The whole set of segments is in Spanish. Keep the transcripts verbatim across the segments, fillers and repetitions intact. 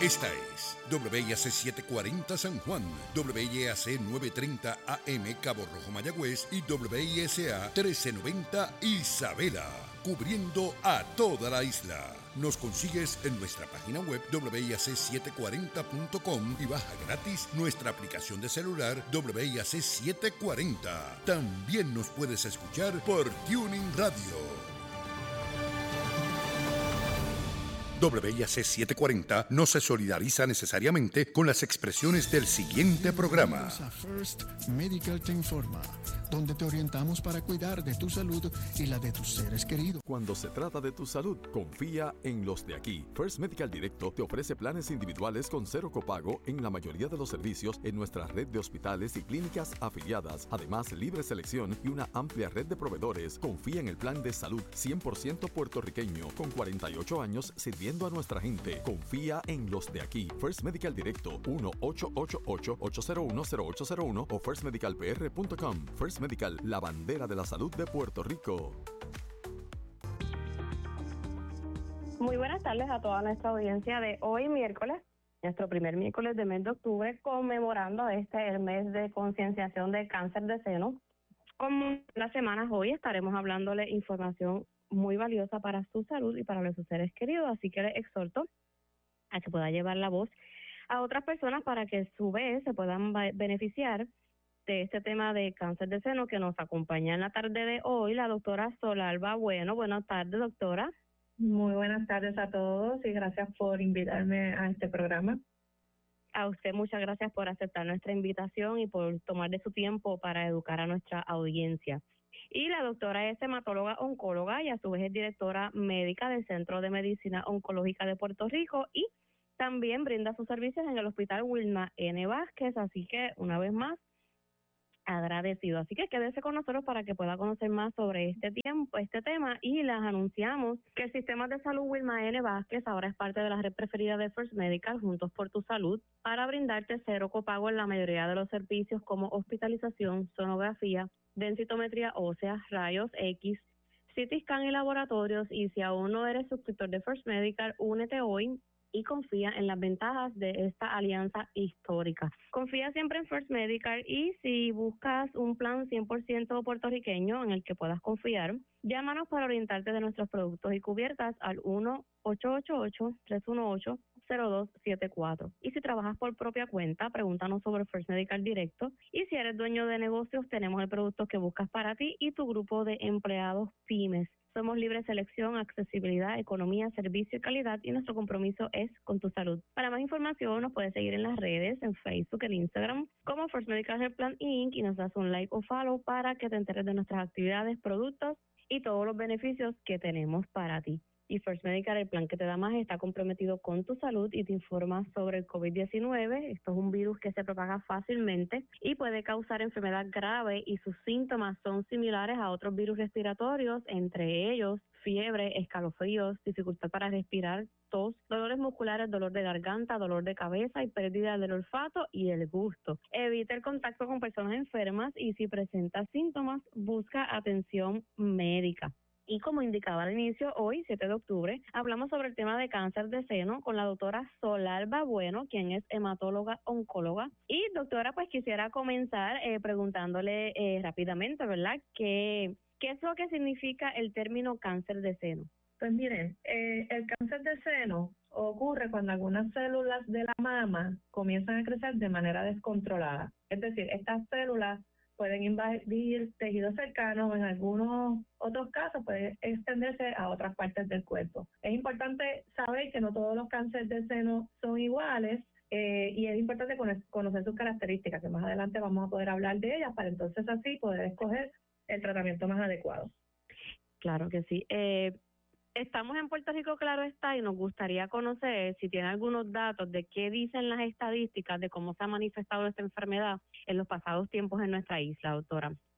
Esta es W I A C setecientos cuarenta San Juan, W I A C novecientos treinta A M Cabo Rojo Mayagüez y W I S A trece noventa Isabela, cubriendo a toda la isla. Nos consigues en nuestra página web W I A C setecientos cuarenta punto com y baja gratis nuestra aplicación de celular W I A C setecientos cuarenta. También nos puedes escuchar por Tuning Radio. W I A C setecientos cuarenta no se solidariza necesariamente con las expresiones del siguiente programa. A First Medical te informa, donde te orientamos para cuidar de tu salud y la de tus seres queridos. Cuando se trata de tu salud, confía en los de aquí. First Medical Directo te ofrece planes individuales con cero copago en la mayoría de los servicios en nuestra red de hospitales y clínicas afiliadas. Además, libre selección y una amplia red de proveedores. Confía en el plan de salud cien por ciento puertorriqueño con cuarenta y ocho años sirviendo a nuestra gente. Confía en los de aquí. First Medical Directo uno ocho ocho ocho, ocho cero uno, cero ocho cero uno o first medical p r punto com. First Medical, la bandera de la salud de Puerto Rico. Muy buenas tardes a toda nuestra audiencia de hoy miércoles, nuestro primer miércoles de mes de octubre, conmemorando este el mes de concienciación de cáncer de seno. Como las semanas hoy estaremos hablándole información muy valiosa para su salud y para los sus seres queridos, así que les exhorto a que pueda llevar la voz a otras personas para que a su vez se puedan beneficiar de este tema de cáncer de seno que nos acompaña en la tarde de hoy la doctora Solalba Bueno. Buenas tardes, doctora. Muy buenas tardes a todos y gracias por invitarme a este programa. A usted muchas gracias por aceptar nuestra invitación y por tomar de su tiempo para educar a nuestra audiencia. Y la doctora es hematóloga oncóloga y a su vez es directora médica del Centro de Medicina Oncológica de Puerto Rico y también brinda sus servicios en el Hospital Wilma N. Vázquez, así que una vez más agradecido. Así que quédese con nosotros para que pueda conocer más sobre este tiempo, este tema, y les anunciamos que el Sistema de Salud Wilma N. Vázquez ahora es parte de la red preferida de First Medical, Juntos por tu Salud, para brindarte cero copago en la mayoría de los servicios como hospitalización, sonografía, densitometría ósea, rayos X, C T scan y laboratorios. Y si aún no eres suscriptor de First Medical, únete hoy y confía en las ventajas de esta alianza histórica. Confía siempre en First Medical y si buscas un plan cien por ciento puertorriqueño en el que puedas confiar, llámanos para orientarte de nuestros productos y cubiertas al uno ocho ocho ocho, tres uno ocho, cero dos siete cuatro. Y si trabajas por propia cuenta, pregúntanos sobre First Medical Directo. Y si eres dueño de negocios, tenemos el producto que buscas para ti y tu grupo de empleados pymes. Somos libre selección, accesibilidad, economía, servicio y calidad, y nuestro compromiso es con tu salud. Para más información nos puedes seguir en las redes, en Facebook, en Instagram, como First Medical Health Plan Incorporated, y nos das un like o follow para que te enteres de nuestras actividades, productos y todos los beneficios que tenemos para ti. Y First Medical, el plan que te da más, está comprometido con tu salud y te informa sobre el COVID diecinueve. Esto es un virus que se propaga fácilmente y puede causar enfermedad grave, y sus síntomas son similares a otros virus respiratorios, entre ellos fiebre, escalofríos, dificultad para respirar, tos, dolores musculares, dolor de garganta, dolor de cabeza y pérdida del olfato y el gusto. Evita el contacto con personas enfermas y si presenta síntomas, busca atención médica. Y como indicaba al inicio, hoy, siete de octubre, hablamos sobre el tema de cáncer de seno con la doctora Solalba Bueno, quien es hematóloga oncóloga. Y doctora, pues quisiera comenzar eh, preguntándole eh, rápidamente, ¿verdad?, ¿Qué, ¿qué es lo que significa el término cáncer de seno? Pues miren, eh, el cáncer de seno ocurre cuando algunas células de la mama comienzan a crecer de manera descontrolada. Es decir, estas células pueden invadir tejidos cercanos o en algunos otros casos puede extenderse a otras partes del cuerpo. Es importante saber que no todos los cánceres de seno son iguales eh, y es importante conocer sus características, que más adelante vamos a poder hablar de ellas para entonces así poder escoger el tratamiento más adecuado. Claro que sí. Eh, estamos en Puerto Rico, claro está, y nos gustaría conocer si tiene algunos datos de qué dicen las estadísticas de cómo se ha manifestado esta enfermedad en los pasados tiempos en nuestra isla, doctora.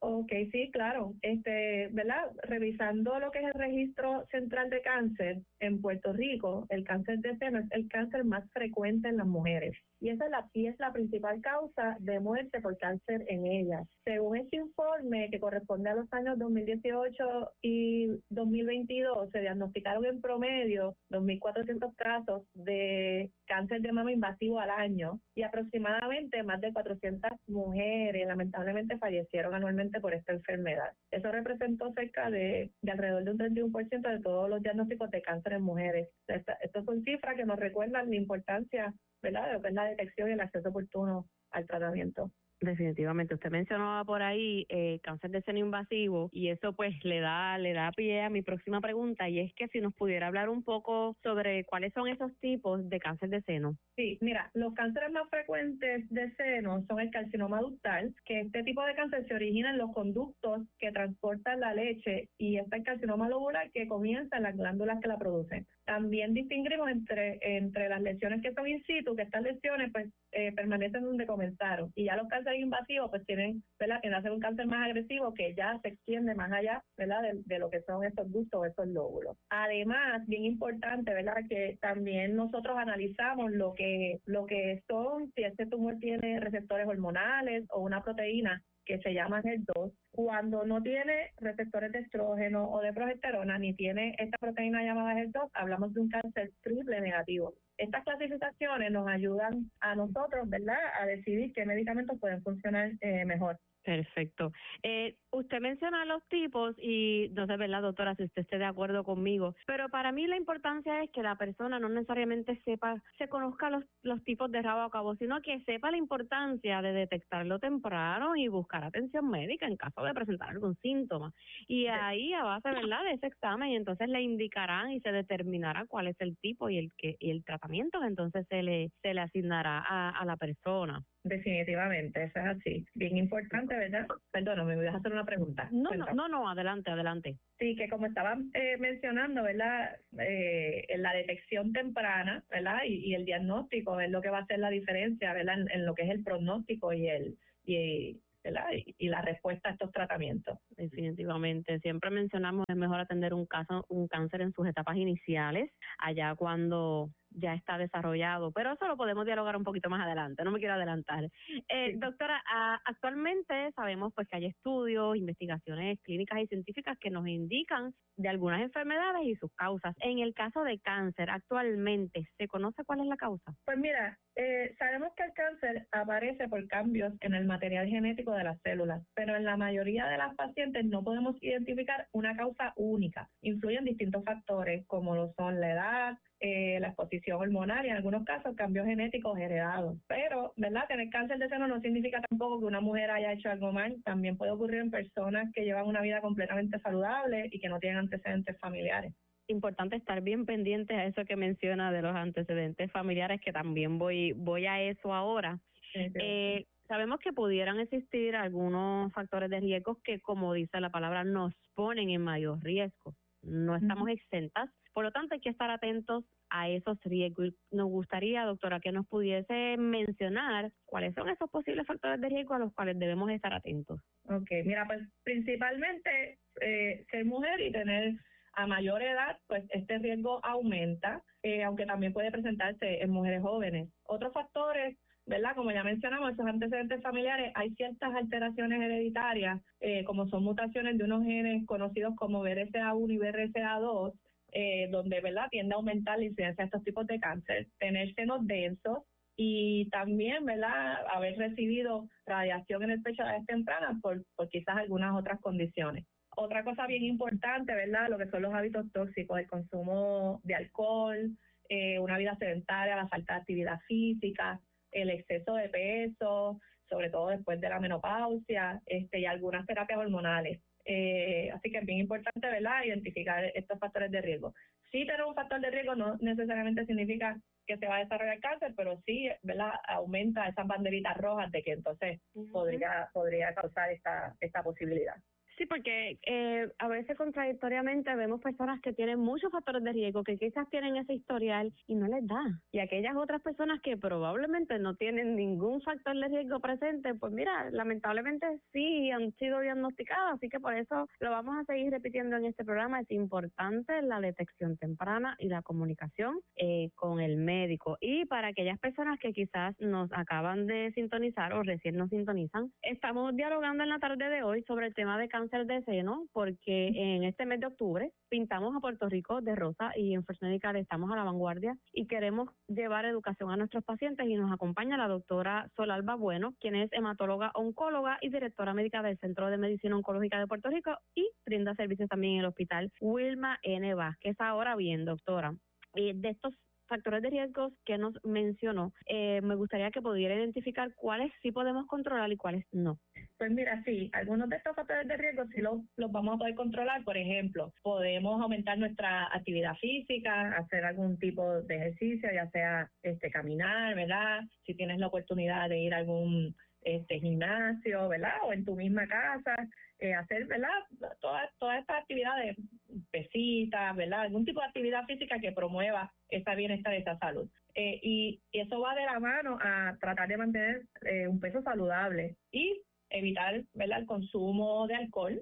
Ok, sí, claro. Este, ¿verdad? Revisando lo que es el registro central de cáncer en Puerto Rico, el cáncer de seno es el cáncer más frecuente en las mujeres. Y esa es la, y es la principal causa de muerte por cáncer en ellas. Según este informe, que corresponde a los años dos mil dieciocho y dos mil veintidós, se diagnosticaron en promedio dos mil cuatrocientos casos de cáncer de mama invasivo al año y aproximadamente más de cuatrocientas mujeres lamentablemente fallecieron anualmente por esta enfermedad. Eso representó cerca de, de alrededor de un treinta y uno por ciento de todos los diagnósticos de cáncer en mujeres. Esta, estas son cifras que nos recuerdan la importancia, ¿verdad?, de lo que es la detección y el acceso oportuno al tratamiento. Definitivamente, usted mencionaba por ahí eh, cáncer de seno invasivo y eso pues le da le da pie a mi próxima pregunta, y es que si nos pudiera hablar un poco sobre cuáles son esos tipos de cáncer de seno. Sí, mira, los cánceres más frecuentes de seno son el carcinoma ductal, que este tipo de cáncer se origina en los conductos que transportan la leche, y está el carcinoma lobular, que comienza en las glándulas que la producen. También distinguimos entre entre las lesiones que son in situ, que estas lesiones pues eh, permanecen donde comenzaron, y ya los cánceres invasivos pues tienen, ¿verdad?, que hacer un cáncer más agresivo que ya se extiende más allá, ¿verdad?, de, de lo que son estos ductos o estos lóbulos. Además, bien importante, ¿verdad?, que también nosotros analizamos lo que lo que son, si este tumor tiene receptores hormonales o una proteína que se llama H E R dos. Cuando no tiene receptores de estrógeno o de progesterona, ni tiene esta proteína llamada H E R dos, hablamos de un cáncer triple negativo. Estas clasificaciones nos ayudan a nosotros, ¿verdad?, a decidir qué medicamentos pueden funcionar eh, mejor. Perfecto. Eh, usted menciona los tipos y no sé, ¿verdad, doctora, si usted esté de acuerdo conmigo? Pero para mí la importancia es que la persona no necesariamente sepa, se conozca los, los tipos de rabo a cabo, sino que sepa la importancia de detectarlo temprano y buscar atención médica en caso de presentar algún síntoma. Y ahí, a base, ¿verdad?, de ese examen, entonces le indicarán y se determinará cuál es el tipo y el que y el tratamiento que entonces se le se le asignará a, a la persona. Definitivamente, eso es así. Bien importante, ¿verdad? Perdóname, me vas a hacer una pregunta. No, no, no, no, adelante, adelante. Sí, que como estaba eh, mencionando, ¿verdad?, eh, en la detección temprana, ¿verdad?, y, y el diagnóstico es lo que va a hacer la diferencia, ¿verdad?, en, en lo que es el pronóstico y el y, ¿verdad?, y, y la respuesta a estos tratamientos. Definitivamente, siempre mencionamos es mejor atender un caso, un cáncer en sus etapas iniciales, allá cuando ya está desarrollado, pero eso lo podemos dialogar un poquito más adelante, no me quiero adelantar. Eh, sí. Doctora, a, actualmente sabemos pues que hay estudios, investigaciones clínicas y científicas que nos indican de algunas enfermedades y sus causas. En el caso de cáncer, actualmente, ¿se conoce cuál es la causa? Pues mira, eh, sabemos que el cáncer aparece por cambios en el material genético de las células, pero en la mayoría de las pacientes no podemos identificar una causa única. Influyen distintos factores como lo son la edad, Eh, la exposición hormonal y en algunos casos cambios genéticos heredados. Pero, ¿verdad?, tener cáncer de seno no significa tampoco que una mujer haya hecho algo mal. También puede ocurrir en personas que llevan una vida completamente saludable y que no tienen antecedentes familiares. Importante estar bien pendientes a eso que menciona de los antecedentes familiares, que también voy voy a eso ahora. Sí, sí. Eh, sabemos que pudieran existir algunos factores de riesgo que, como dice la palabra, nos ponen en mayor riesgo. No estamos uh-huh. exentas, por lo tanto hay que estar atentos a esos riesgos. Nos gustaría, doctora, que nos pudiese mencionar cuáles son esos posibles factores de riesgo a los cuales debemos estar atentos. Ok, mira, pues principalmente eh, ser mujer y tener a mayor edad, pues este riesgo aumenta, eh, aunque también puede presentarse en mujeres jóvenes. Otros factores, ¿verdad?, como ya mencionamos, esos antecedentes familiares, hay ciertas alteraciones hereditarias, eh, como son mutaciones de unos genes conocidos como B R C A uno y B R C A dos, eh, donde, ¿verdad?, tiende a aumentar la incidencia de estos tipos de cáncer, tener senos densos y también, ¿verdad?, haber recibido radiación en el pecho a edades tempranas por, por quizás algunas otras condiciones. Otra cosa bien importante, ¿verdad?, lo que son los hábitos tóxicos, el consumo de alcohol, eh, una vida sedentaria, la falta de actividad física, el exceso de peso, sobre todo después de la menopausia, este, y algunas terapias hormonales. Eh, así que es bien importante, ¿verdad?, identificar estos factores de riesgo. Sí, tener un factor de riesgo no necesariamente significa que se va a desarrollar cáncer, pero sí, ¿verdad?, aumenta esas banderitas rojas de que entonces uh-huh. podría podría causar esta esta posibilidad. Sí, porque eh, a veces contradictoriamente vemos personas que tienen muchos factores de riesgo, que quizás tienen ese historial y no les da. Y aquellas otras personas que probablemente no tienen ningún factor de riesgo presente, pues mira, lamentablemente sí han sido diagnosticadas, así que por eso lo vamos a seguir repitiendo en este programa. Es importante la detección temprana y la comunicación eh, con el médico. Y para aquellas personas que quizás nos acaban de sintonizar o recién nos sintonizan, estamos dialogando en la tarde de hoy sobre el tema de cáncer de seno, porque en este mes de octubre pintamos a Puerto Rico de rosa y en First Medical estamos a la vanguardia y queremos llevar educación a nuestros pacientes, y nos acompaña la doctora Solalba Bueno, quien es hematóloga oncóloga y directora médica del Centro de Medicina Oncológica de Puerto Rico y brinda servicios también en el Hospital Wilma N. Vázquez. Ahora bien, doctora, eh, de estos factores de riesgos que nos mencionó, eh, me gustaría que pudiera identificar cuáles sí podemos controlar y cuáles no. Pues mira, sí, algunos de estos factores de riesgo sí los, los vamos a poder controlar. Por ejemplo, podemos aumentar nuestra actividad física, hacer algún tipo de ejercicio, ya sea este caminar, ¿verdad? Si tienes la oportunidad de ir a algún este gimnasio, ¿verdad? O en tu misma casa, eh, hacer, ¿verdad? Todas todas estas actividades, pesitas, ¿verdad? Algún tipo de actividad física que promueva ese bienestar, esa salud. Eh, y, y eso va de la mano a tratar de mantener eh, un peso saludable y evitar, ¿verdad?, el consumo de alcohol.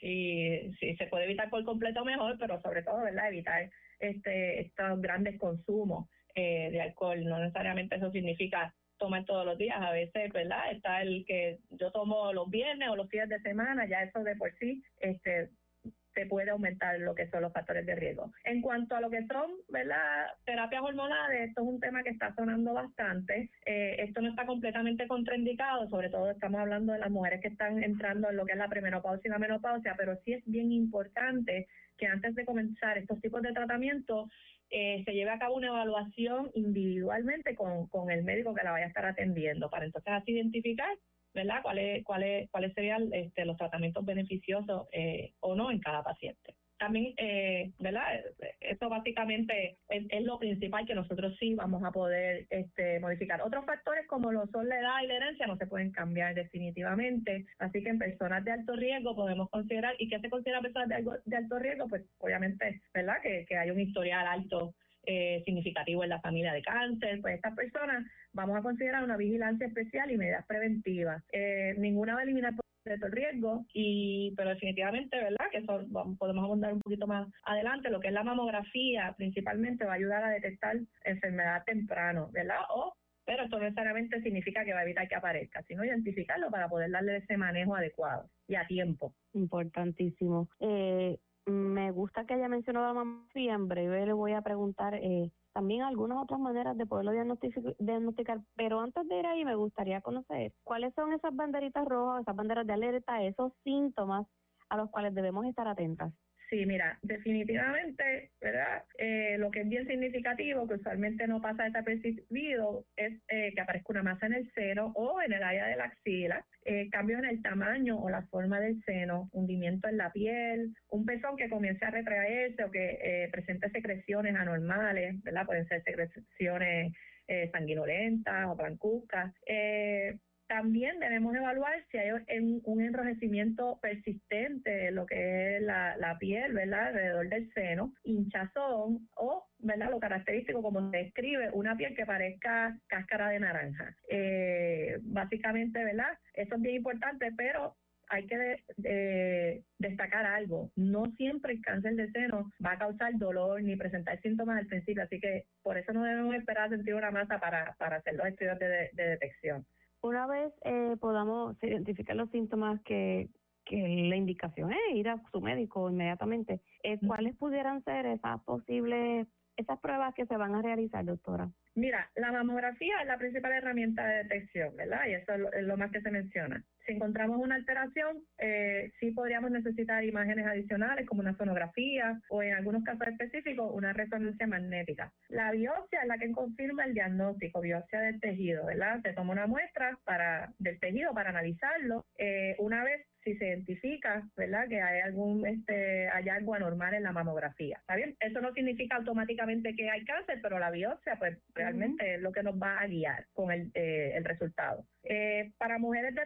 Si, si se puede evitar por completo, mejor, pero sobre todo, ¿verdad?, evitar este estos grandes consumos eh, de alcohol. No necesariamente eso significa tomar todos los días. A veces, ¿verdad?, está el que yo tomo los viernes o los días de semana, ya eso de por sí este se puede aumentar lo que son los factores de riesgo. En cuanto a lo que son, ¿verdad?, terapias hormonales, esto es un tema que está sonando bastante. Eh, esto no está completamente contraindicado, sobre todo estamos hablando de las mujeres que están entrando en lo que es la premenopausia y la menopausia, pero sí es bien importante que antes de comenzar estos tipos de tratamientos eh, se lleve a cabo una evaluación individualmente con, con el médico que la vaya a estar atendiendo, para entonces así identificar, ¿verdad?, cuáles cuáles cuáles serían este, los tratamientos beneficiosos eh, o no en cada paciente. También, eh, ¿verdad?, eso básicamente es, es lo principal que nosotros sí vamos a poder este, modificar. Otros factores como lo son la edad y la herencia no se pueden cambiar definitivamente, así que en personas de alto riesgo podemos considerar. ¿Y qué se considera personas de, algo, de alto riesgo? Pues obviamente, ¿verdad?, que, que hay un historial alto Eh, significativo en la familia de cáncer. Pues estas personas vamos a considerar una vigilancia especial y medidas preventivas. Eh, ninguna va a eliminar por completo el riesgo, y pero definitivamente, ¿verdad?, que eso vamos, podemos abundar un poquito más adelante. Lo que es la mamografía principalmente va a ayudar a detectar enfermedad temprano, ¿verdad? O pero esto no necesariamente significa que va a evitar que aparezca, sino identificarlo para poder darle ese manejo adecuado y a tiempo. Importantísimo. Eh, Me gusta que haya mencionado la mamografía. En breve le voy a preguntar eh, también algunas otras maneras de poderlo diagnosticar, diagnosticar, pero antes de ir ahí me gustaría conocer cuáles son esas banderitas rojas, esas banderas de alerta, esos síntomas a los cuales debemos estar atentas. Sí, mira, definitivamente, ¿verdad? Eh, lo que es bien significativo, que usualmente no pasa desapercibido, es eh, que aparezca una masa en el seno o en el área de la axila, eh, cambios en el tamaño o la forma del seno, hundimiento en la piel, un pezón que comience a retraerse o que eh, presente secreciones anormales, ¿verdad? Pueden ser secreciones eh, sanguinolentas o blancuzcas. Eh, También debemos evaluar si hay un enrojecimiento persistente en lo que es la, la piel, ¿verdad?, alrededor del seno, hinchazón o, ¿verdad?, lo característico como se describe, una piel que parezca cáscara de naranja. Eh, básicamente, ¿verdad?, eso es bien importante, pero hay que de, de, destacar algo. No siempre el cáncer de seno va a causar dolor ni presentar síntomas al principio, así que por eso no debemos esperar sentir una masa para, para hacer los estudios de, de, de detección. Una vez eh, podamos identificar los síntomas que, que la indicación es ir a su médico inmediatamente, eh, ¿cuáles pudieran ser esas posibles, esas pruebas que se van a realizar, doctora? Mira, la mamografía es la principal herramienta de detección, ¿verdad? Y eso es lo, es lo más que se menciona. Si encontramos una alteración, eh, sí podríamos necesitar imágenes adicionales como una sonografía o en algunos casos específicos una resonancia magnética. La biopsia es la que confirma el diagnóstico, biopsia del tejido, ¿verdad? Se toma una muestra para del tejido para analizarlo. Eh, una vez si se identifica, ¿verdad?, que hay algún este hallazgo anormal en la mamografía. ¿Está bien? Eso no significa automáticamente que hay cáncer, pero la biopsia pues realmente uh-huh. es lo que nos va a guiar con el, eh, el resultado. Eh, para mujeres de riesgo promedio,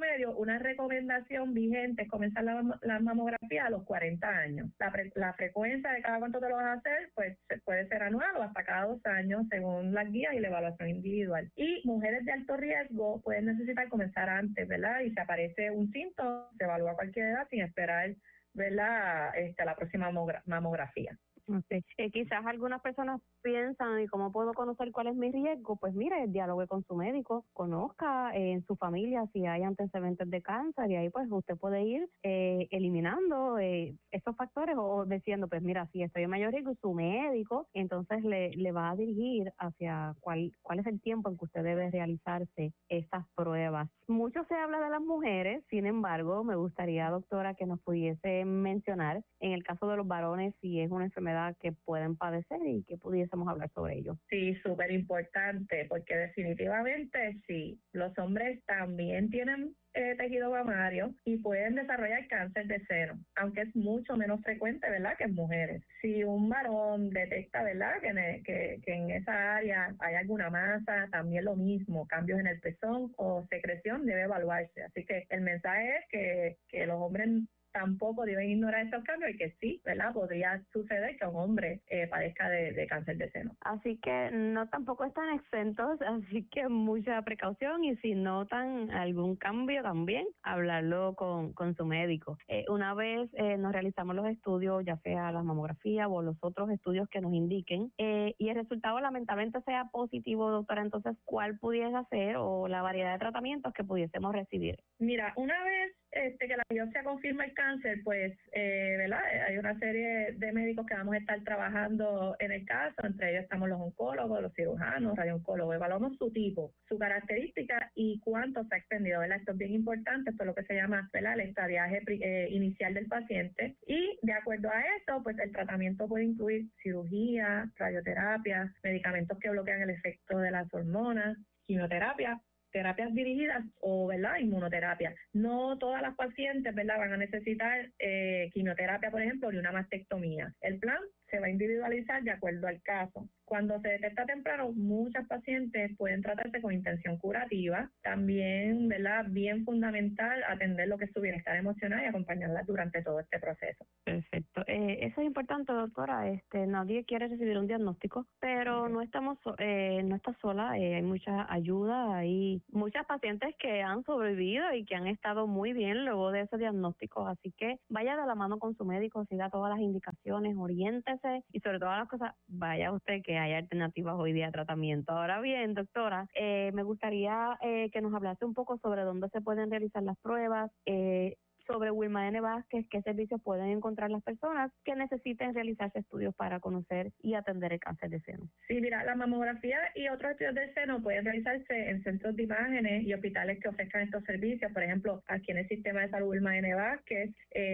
promedio, una recomendación vigente es comenzar la, la mamografía a los cuarenta años. La, pre, la frecuencia de cada cuánto te lo vas a hacer, pues puede ser anual o hasta cada dos años, según las guías y la evaluación individual. Y mujeres de alto riesgo pueden necesitar comenzar antes, ¿verdad? Y si aparece un síntoma, se evalúa a cualquier edad sin esperar, ¿verdad?, este, la próxima mamografía. Okay. Eh, quizás algunas personas piensan, ¿y cómo puedo conocer cuál es mi riesgo? Pues mire, dialogue con su médico, conozca eh, en su familia si hay antecedentes de cáncer y ahí pues usted puede ir eh, eliminando eh, esos factores o diciendo, pues mira, si estoy en mayor riesgo, su médico entonces le, le va a dirigir hacia cuál, cuál es el tiempo en que usted debe realizarse estas pruebas. Mucho se habla de las mujeres, sin embargo, me gustaría, doctora, que nos pudiese mencionar en el caso de los varones si es una enfermedad que pueden padecer y que pudiésemos hablar sobre ello. Sí, súper importante, porque definitivamente sí, los hombres también tienen eh, tejido mamario y pueden desarrollar cáncer de seno, aunque es mucho menos frecuente, ¿verdad?, que en mujeres. Si un varón detecta, ¿verdad?, que en, que, que en esa área hay alguna masa, también lo mismo, cambios en el pezón o secreción, debe evaluarse. Así que el mensaje es que, que los hombres tampoco deben ignorar estos cambios y que sí, ¿verdad?, podría suceder que un hombre eh, padezca de, de cáncer de seno. Así que no tampoco están exentos, así que mucha precaución y si notan algún cambio también, hablarlo con, con su médico. Eh, una vez eh, nos realizamos los estudios, ya sea la mamografía o los otros estudios que nos indiquen, eh, y el resultado lamentablemente sea positivo, doctora, entonces, ¿cuál pudiese ser o la variedad de tratamientos que pudiésemos recibir? Mira, una vez este, que la biopsia confirma el cáncer, pues, eh, ¿verdad?, hay una serie de médicos que vamos a estar trabajando en el caso, entre ellos estamos los oncólogos, los cirujanos, radiooncólogos, evaluamos su tipo, su característica y cuánto se ha extendido, ¿verdad? Esto es bien importante, esto es lo que se llama, ¿verdad?, el estadiaje eh, inicial del paciente y de acuerdo a eso, pues el tratamiento puede incluir cirugía, radioterapia, medicamentos que bloquean el efecto de las hormonas, quimioterapia, terapias dirigidas o, ¿verdad?, inmunoterapia. No todas las pacientes, ¿verdad?, van a necesitar eh, quimioterapia, por ejemplo, ni una mastectomía. El plan se va a individualizar de acuerdo al caso. Cuando se detecta temprano, muchas pacientes pueden tratarse con intención curativa. También, ¿verdad?, bien fundamental atender lo que es su bienestar emocional y acompañarlas durante todo este proceso. Perfecto. Eh, eso es importante, doctora. Este, nadie quiere recibir un diagnóstico, pero no estamos, eh, no está sola. Eh, hay mucha ayuda, hay muchas pacientes que han sobrevivido y que han estado muy bien luego de ese diagnóstico. Así que vaya de la mano con su médico, siga todas las indicaciones, oriéntese y sobre todas las cosas, vaya usted que hay alternativas hoy día de tratamiento. Ahora bien, doctora, eh, me gustaría eh, que nos hablase un poco sobre dónde se pueden realizar las pruebas, eh, sobre Wilma N. Vázquez, qué servicios pueden encontrar las personas que necesiten realizarse estudios para conocer y atender el cáncer de seno. Sí, mira, la mamografía y otros estudios de seno pueden realizarse en centros de imágenes y hospitales que ofrezcan estos servicios. Por ejemplo, aquí en el Sistema de Salud Wilma N. Vázquez,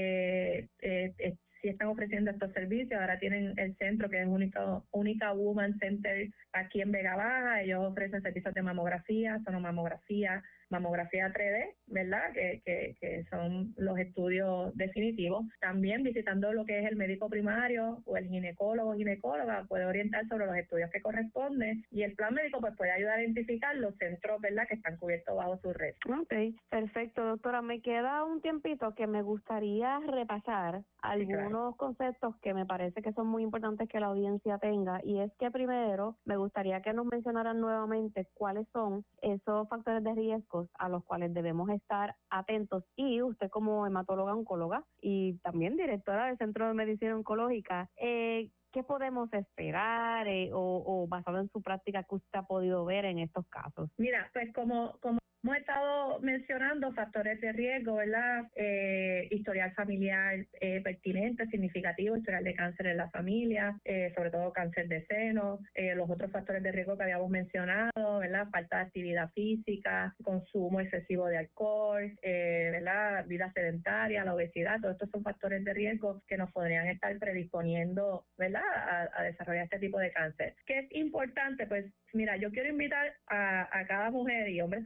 eh, eh, eh, sí están ofreciendo estos servicios. Ahora tienen el centro que es Única, Única Woman Center aquí en Vega Baja. Ellos ofrecen servicios de mamografía, sonomamografía, mamografía tres D, ¿verdad?, que, que, que son los estudios definitivos. También visitando lo que es el médico primario o el ginecólogo o ginecóloga puede orientar sobre los estudios que corresponden y el plan médico pues puede ayudar a identificar los centros, ¿verdad?, que están cubiertos bajo su red. Ok, perfecto, doctora. Me queda un tiempito que me gustaría repasar algunos sí, claro. conceptos que me parece que son muy importantes que la audiencia tenga, y es que primero me gustaría que nos mencionaran nuevamente cuáles son esos factores de riesgo a los cuales debemos estar atentos, y usted como hematóloga oncóloga y también directora del Centro de Medicina Oncológica, eh, ¿qué podemos esperar eh, o, o basado en su práctica que usted ha podido ver en estos casos? Mira, pues como, como hemos estado mencionando, factores de riesgo, ¿verdad? Eh, historial familiar eh, pertinente, significativo, historial de cáncer en la familia, eh, sobre todo cáncer de seno, eh, los otros factores de riesgo que habíamos mencionado, ¿verdad? Falta de actividad física, consumo excesivo de alcohol, eh, ¿verdad? Vida sedentaria, la obesidad, todos estos son factores de riesgo que nos podrían estar predisponiendo, ¿verdad?, a, a desarrollar este tipo de cáncer. ¿Qué es importante? Pues mira, yo quiero invitar a, a cada mujer y hombres también que no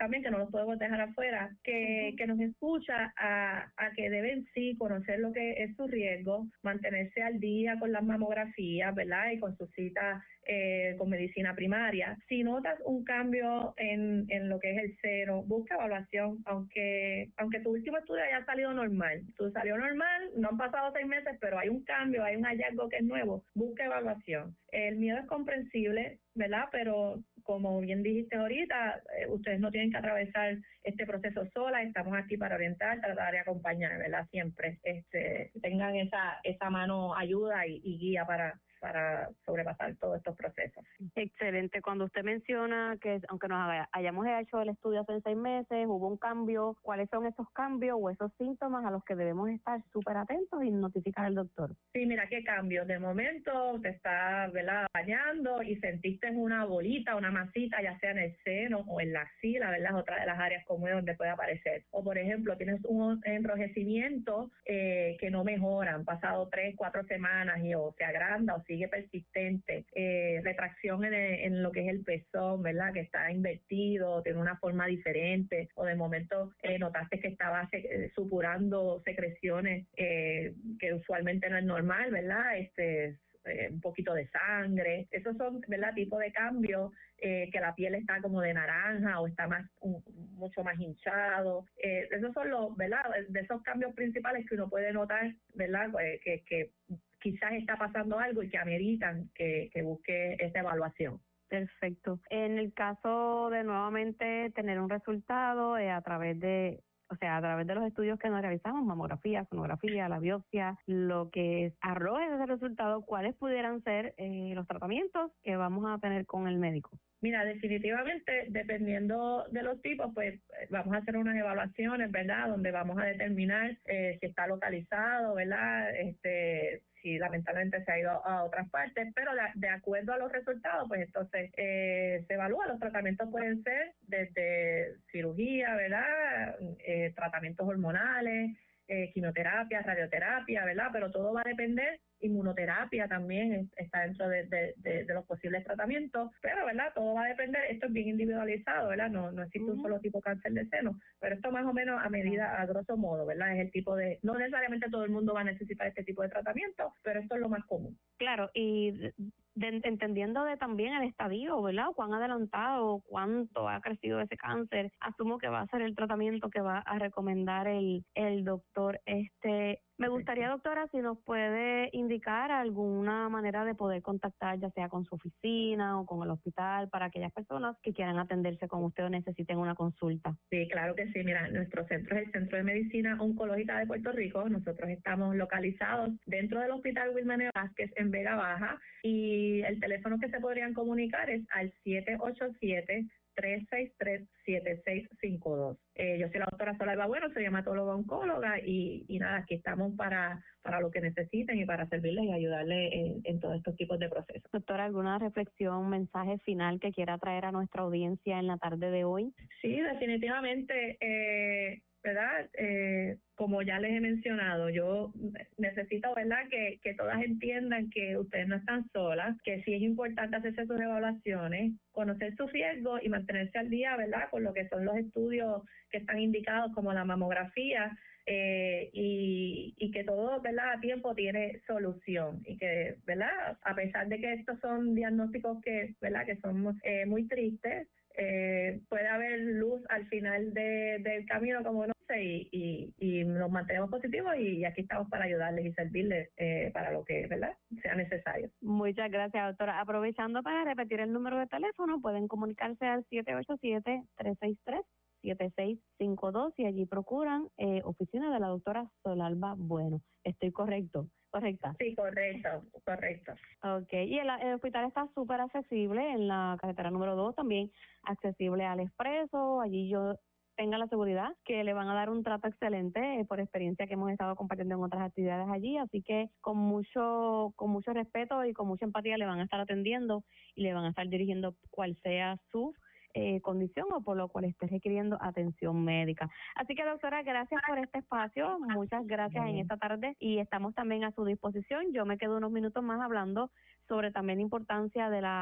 los podemos dejar afuera, que, uh-huh. que nos escucha a, a que deben sí conocer lo que es su riesgo, mantenerse al día con las mamografías, ¿verdad? Y con sus citas eh, con medicina primaria. Si notas un cambio en, en lo que es el seno, busca evaluación, aunque aunque tu último estudio haya salido normal. Tú salió normal, no han pasado seis meses, pero hay un cambio, hay un hallazgo que es nuevo, busca evaluación. El miedo es comprensible, ¿verdad? Pero como bien dijiste ahorita, eh, ustedes no tienen que atravesar este proceso sola, estamos aquí para orientar, tratar de acompañar, ¿verdad? Siempre este, tengan esa esa mano ayuda y, y guía para para sobrepasar todos estos procesos. Excelente. Cuando usted menciona que aunque nos hayamos hecho el estudio hace seis meses, hubo un cambio, ¿cuáles son esos cambios o esos síntomas a los que debemos estar súper atentos y notificar al doctor? Sí, mira, qué cambio. De momento te estás, ¿verdad?, bañando y sentiste una bolita, una masita, ya sea en el seno o en la axila, ¿verdad?, otra de las áreas comunes donde puede aparecer. O, por ejemplo, tienes un enrojecimiento eh, que no mejora, han pasado tres, cuatro semanas y o se agranda o se sigue persistente, eh, retracción en, el, en lo que es el pezón, ¿verdad?, que está invertido, tiene una forma diferente, o de momento eh, notaste que estaba se, supurando secreciones eh, que usualmente no es normal, ¿verdad?, este eh, un poquito de sangre, esos son, ¿verdad?, tipo de cambios, eh, que la piel está como de naranja o está más un, mucho más hinchado, eh, esos son los, ¿verdad?, de esos cambios principales que uno puede notar, ¿verdad?, eh, que, que quizás está pasando algo y que ameritan que, que busque esa evaluación. Perfecto. En el caso de nuevamente tener un resultado eh, a través de, o sea, a través de los estudios que nos realizamos, mamografía, sonografía, la biopsia, lo que arroje ese resultado, ¿cuáles pudieran ser eh, los tratamientos que vamos a tener con el médico? Mira, definitivamente, dependiendo de los tipos, pues vamos a hacer unas evaluaciones, ¿verdad?, donde vamos a determinar eh, si está localizado, ¿verdad?, este si lamentablemente se ha ido a otras partes, pero de, de acuerdo a los resultados, pues entonces eh, se evalúa. Los tratamientos pueden ser desde cirugía, ¿verdad?, eh, tratamientos hormonales, eh, quimioterapia, radioterapia, ¿verdad?, pero todo va a depender. Inmunoterapia también está dentro de, de, de, de los posibles tratamientos, pero, ¿verdad?, todo va a depender, esto es bien individualizado, ¿verdad?, no, no existe uh-huh. un solo tipo de cáncer de seno, pero esto más o menos a medida, a grosso modo, ¿verdad?, es el tipo de, no necesariamente todo el mundo va a necesitar este tipo de tratamiento, pero esto es lo más común. Claro, y de, de, entendiendo de también el estadio, ¿verdad?, cuán adelantado, cuánto ha crecido ese cáncer, asumo que va a ser el tratamiento que va a recomendar el, el doctor. Este, me gustaría, doctora, si nos puede indicar alguna manera de poder contactar, ya sea con su oficina o con el hospital, para aquellas personas que quieran atenderse con usted o necesiten una consulta. Sí, claro que sí. Mira, nuestro centro es el Centro de Medicina Oncológica de Puerto Rico. Nosotros estamos localizados dentro del Hospital Wilma N. Vázquez en Vega Baja, y el teléfono que se podrían comunicar es al siete ocho siete, tres seis tres, siete seis cinco dos. Eh, yo soy la doctora Solalba Bueno, soy hematóloga oncóloga y, y nada, aquí estamos para, para lo que necesiten y para servirles y ayudarles en, en todos estos tipos de procesos. Doctora, ¿alguna reflexión, mensaje final que quiera traer a nuestra audiencia en la tarde de hoy? Sí, definitivamente, eh, ¿verdad? Eh, como ya les he mencionado, yo necesito, ¿verdad?, que, que todas entiendan que ustedes no están solas, que sí es importante hacerse sus evaluaciones, conocer sus riesgos y mantenerse al día, ¿verdad?, con lo que son los estudios que están indicados como la mamografía, eh, y, y que todo, ¿verdad?, a tiempo tiene solución, y que, ¿verdad?, a pesar de que estos son diagnósticos que, ¿verdad?, que son eh, muy tristes, Eh, puede haber luz al final de, del camino, como no sé, y, y, y nos mantenemos positivos, y aquí estamos para ayudarles y servirles eh, para lo que, ¿verdad?, sea necesario. Muchas gracias, doctora. Aprovechando para repetir el número de teléfono, pueden comunicarse al siete ocho siete, tres seis tres, siete seis cinco dos y allí procuran eh, oficina de la doctora Solalba Bueno. ¿Estoy correcto? ¿Correcta? Sí, correcto, correcto. Okay, y el, el hospital está súper accesible en la carretera número dos, también accesible al expreso. Allí yo tenga la seguridad que le van a dar un trato excelente eh, por experiencia que hemos estado compartiendo en otras actividades allí, así que con mucho con mucho respeto y con mucha empatía le van a estar atendiendo y le van a estar dirigiendo cual sea su Eh, condición o por lo cual esté requiriendo atención médica. Así que, doctora, gracias por este espacio, muchas gracias en esta tarde, y estamos también a su disposición. Yo me quedo unos minutos más hablando sobre también la importancia de la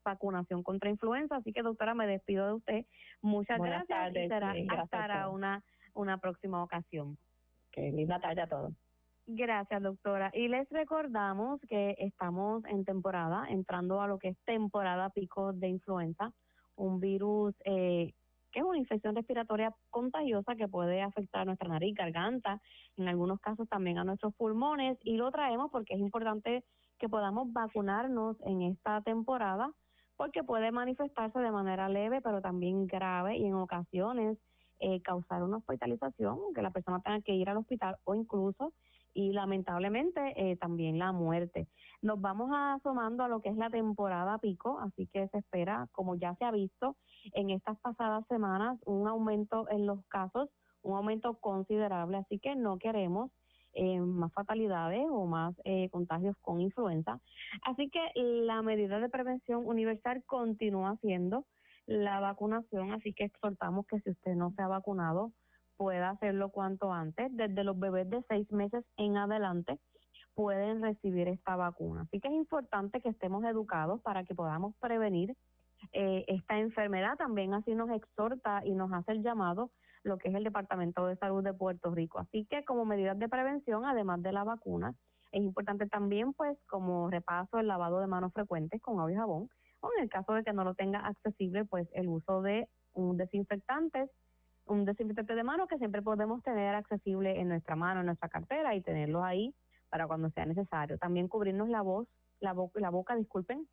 vacunación contra influenza. Así que, doctora, me despido de usted. Muchas Buenas gracias tardes, y será sí, gracias hasta a todos. una, una próxima ocasión. Que linda tarde a todos. Gracias, doctora. Y les recordamos que estamos en temporada, entrando a lo que es temporada pico de influenza, un virus eh, que es una infección respiratoria contagiosa que puede afectar nuestra nariz, garganta, en algunos casos también a nuestros pulmones, y lo traemos porque es importante que podamos vacunarnos en esta temporada, porque puede manifestarse de manera leve, pero también grave, y en ocasiones eh, causar una hospitalización, que la persona tenga que ir al hospital o incluso y lamentablemente eh, también la muerte. Nos vamos asomando a lo que es la temporada pico, así que se espera, como ya se ha visto en estas pasadas semanas, un aumento en los casos, un aumento considerable, así que no queremos eh, más fatalidades o más eh, contagios con influenza. Así que la medida de prevención universal continúa siendo la vacunación, así que exhortamos que si usted no se ha vacunado, pueda hacerlo cuanto antes. Desde los bebés de seis meses en adelante pueden recibir esta vacuna. Así que es importante que estemos educados para que podamos prevenir eh, esta enfermedad. También así nos exhorta y nos hace el llamado lo que es el Departamento de Salud de Puerto Rico. Así que como medidas de prevención, además de la vacuna, es importante también, pues, como repaso, el lavado de manos frecuentes con agua y jabón, o en el caso de que no lo tenga accesible, pues el uso de un desinfectante, un desinfectante de mano que siempre podemos tener accesible en nuestra mano, en nuestra cartera, y tenerlo ahí para cuando sea necesario. También cubrirnos la voz, la boca, la boca, disculpen,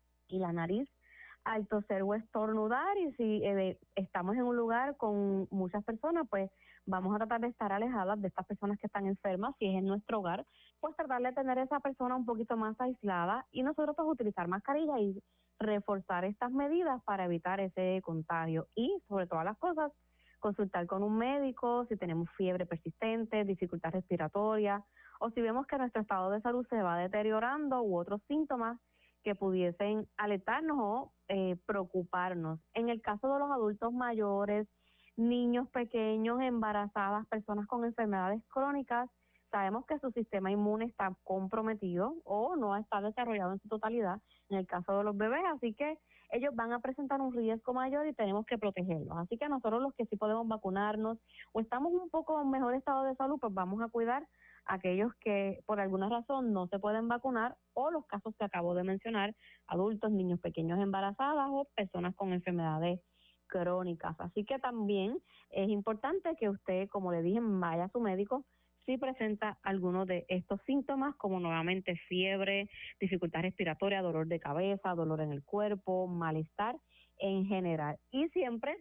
y la nariz al toser o estornudar, y si eh, estamos en un lugar con muchas personas, pues vamos a tratar de estar alejadas de estas personas que están enfermas. Si es en nuestro hogar, pues tratar de tener a esa persona un poquito más aislada, y nosotros pues utilizar mascarilla y reforzar estas medidas para evitar ese contagio. Y sobre todas las cosas, consultar con un médico si tenemos fiebre persistente, dificultad respiratoria, o si vemos que nuestro estado de salud se va deteriorando u otros síntomas que pudiesen alertarnos o eh, preocuparnos. En el caso de los adultos mayores, niños pequeños, embarazadas, personas con enfermedades crónicas, sabemos que su sistema inmune está comprometido o no está desarrollado en su totalidad, en el caso de los bebés, así que ellos van a presentar un riesgo mayor y tenemos que protegerlos. Así que nosotros los que sí podemos vacunarnos o estamos un poco en mejor estado de salud, pues vamos a cuidar a aquellos que por alguna razón no se pueden vacunar, o los casos que acabo de mencionar, adultos, niños pequeños embarazadas o personas con enfermedades crónicas. Así que también es importante que usted, como le dije, vaya a su médico si presenta alguno de estos síntomas, como nuevamente fiebre, dificultad respiratoria, dolor de cabeza, dolor en el cuerpo, malestar en general. Y siempre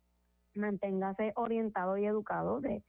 manténgase orientado y educado de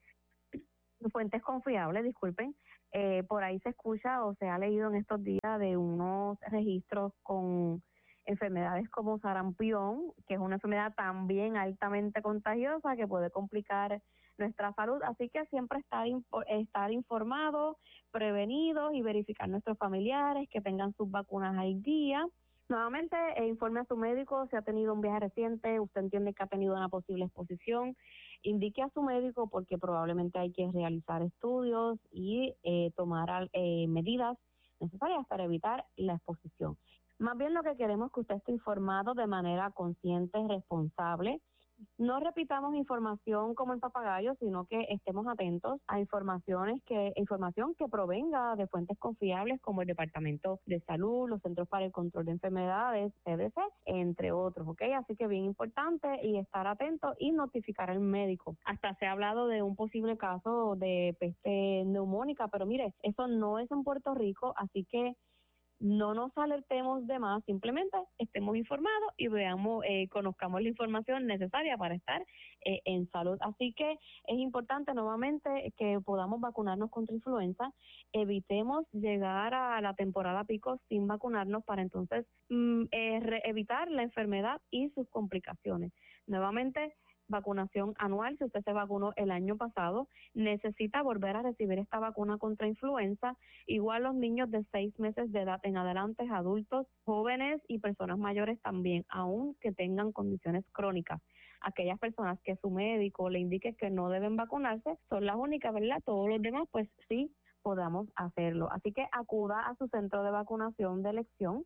fuentes confiables, disculpen. Eh, por ahí se escucha o se ha leído en estos días de unos registros con enfermedades como sarampión, que es una enfermedad también altamente contagiosa que puede complicar nuestra salud, así que siempre estar, estar informados, prevenidos y verificar nuestros familiares que tengan sus vacunas al día. Nuevamente, eh, informe a su médico si ha tenido un viaje reciente, usted entiende que ha tenido una posible exposición, indique a su médico porque probablemente hay que realizar estudios y eh, tomar eh, medidas necesarias para evitar la exposición. Más bien lo que queremos es que usted esté informado de manera consciente y responsable. No repitamos información como el papagayo, sino que estemos atentos a informaciones que información que provenga de fuentes confiables como el Departamento de Salud, los Centros para el Control de Enfermedades, C D C, entre otros, ¿ok? Así que bien importante y estar atento y notificar al médico. Hasta se ha hablado de un posible caso de peste neumónica, pero mire, eso no es en Puerto Rico, así que no nos alertemos de más, simplemente estemos informados y veamos, eh, conozcamos la información necesaria para estar eh, en salud. Así que es importante nuevamente que podamos vacunarnos contra influenza, evitemos llegar a la temporada pico sin vacunarnos para entonces mm, eh, re- evitar la enfermedad y sus complicaciones. Nuevamente, vacunación anual. Si usted se vacunó el año pasado, necesita volver a recibir esta vacuna contra influenza. Igual los niños de seis meses de edad en adelante, adultos, jóvenes y personas mayores también, aun que tengan condiciones crónicas. Aquellas personas que su médico le indique que no deben vacunarse son las únicas, ¿verdad? Todos los demás, pues sí, podamos hacerlo. Así que acuda a su centro de vacunación de elección.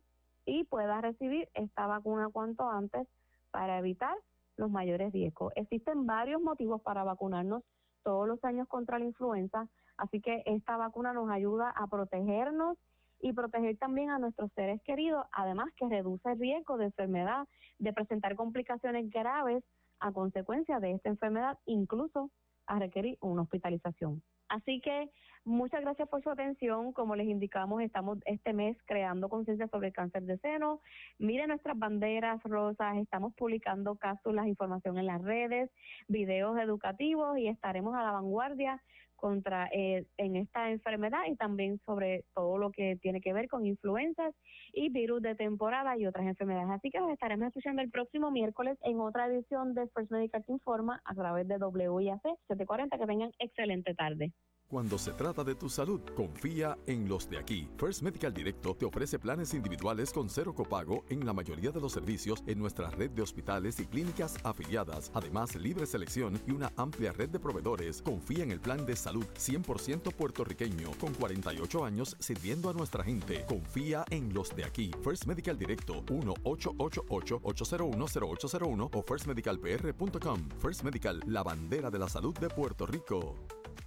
y pueda recibir esta vacuna cuanto antes para evitar los mayores riesgos. Existen varios motivos para vacunarnos todos los años contra la influenza, así que esta vacuna nos ayuda a protegernos y proteger también a nuestros seres queridos, además que reduce el riesgo de enfermedad, de presentar complicaciones graves a consecuencia de esta enfermedad, incluso a requerir una hospitalización. Así que muchas gracias por su atención. Como les indicamos, estamos este mes creando conciencia sobre el cáncer de seno. Miren nuestras banderas rosas, estamos publicando cápsulas, información en las redes, videos educativos y estaremos a la vanguardia contra eh, en esta enfermedad y también sobre todo lo que tiene que ver con influencias y virus de temporada y otras enfermedades. Así que nos estaremos escuchando el próximo miércoles en otra edición de First Medical Te Informa a través de W I A C setecientos cuarenta. Que tengan excelente tarde. Cuando se trata de tu salud, confía en los de aquí. First Medical Directo te ofrece planes individuales con cero copago en la mayoría de los servicios en nuestra red de hospitales y clínicas afiliadas. Además, libre selección y una amplia red de proveedores. Confía en el plan de salud cien por ciento puertorriqueño con cuarenta y ocho años sirviendo a nuestra gente. Confía en los de aquí. First Medical Directo uno ocho ocho ocho, ocho cero uno, cero ocho cero uno o first medical p r punto com. First Medical, la bandera de la salud de Puerto Rico.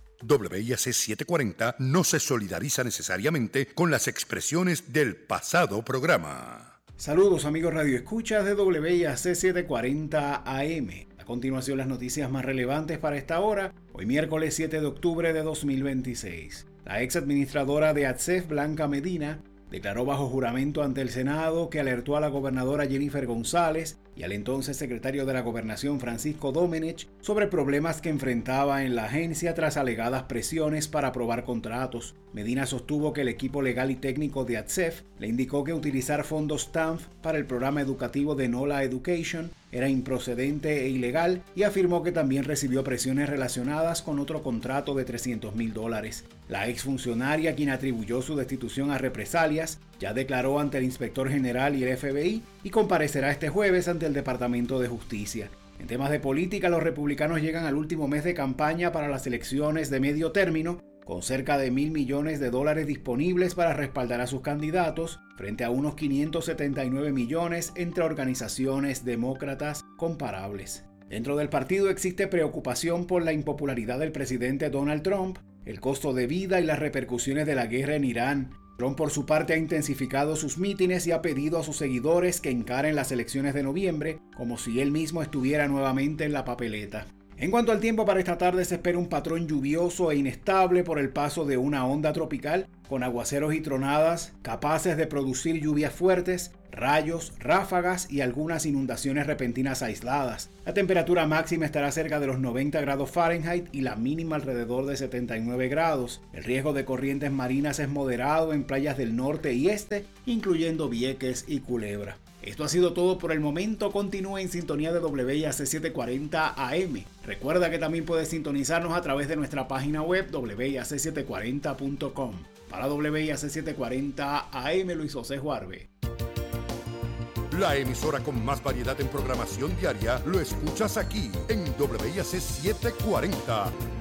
W I A C setecientos cuarenta no se solidariza necesariamente con las expresiones del pasado programa. Saludos amigos radioescuchas de W I A C setecientos cuarenta A M. A continuación las noticias más relevantes para esta hora, hoy miércoles siete de octubre de dos mil veintiséis. La ex administradora de A T S E F, Blanca Medina, declaró bajo juramento ante el Senado que alertó a la gobernadora Jennifer González y al entonces secretario de la Gobernación Francisco Domenech sobre problemas que enfrentaba en la agencia tras alegadas presiones para aprobar contratos. Medina sostuvo que el equipo legal y técnico de A T S E F le indicó que utilizar fondos T A N F para el programa educativo de NOLA Education era improcedente e ilegal y afirmó que también recibió presiones relacionadas con otro contrato de trescientos mil dólares. La exfuncionaria, quien atribuyó su destitución a represalias, ya declaró ante el inspector general y el F B I y comparecerá este jueves ante el Departamento de Justicia. En temas de política, los republicanos llegan al último mes de campaña para las elecciones de medio término, con cerca de mil millones de dólares disponibles para respaldar a sus candidatos, frente a unos quinientos setenta y nueve millones entre organizaciones demócratas comparables. Dentro del partido existe preocupación por la impopularidad del presidente Donald Trump, el costo de vida y las repercusiones de la guerra en Irán. Trump, por su parte, ha intensificado sus mítines y ha pedido a sus seguidores que encaren las elecciones de noviembre como si él mismo estuviera nuevamente en la papeleta. En cuanto al tiempo, para esta tarde se espera un patrón lluvioso e inestable por el paso de una onda tropical, con aguaceros y tronadas capaces de producir lluvias fuertes, rayos, ráfagas y algunas inundaciones repentinas aisladas. La temperatura máxima estará cerca de los noventa grados Fahrenheit y la mínima alrededor de setenta y nueve grados. El riesgo de corrientes marinas es moderado en playas del norte y este, incluyendo Vieques y Culebra. Esto ha sido todo por el momento. Continúe en sintonía de W I A C setecientos cuarenta A M. Recuerda que también puedes sintonizarnos a través de nuestra página web w i a c setecientos cuarenta punto com. Para W I A C setecientos cuarenta A M, Luis José Juarbe. La emisora con más variedad en programación diaria lo escuchas aquí en W I A C setecientos cuarenta.